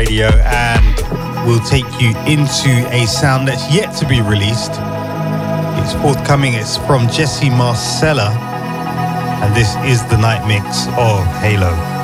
Radio, and we'll take you into a sound that's yet to be released. It's forthcoming, it's from Jesse Marcella, and this is the night mix of Halo.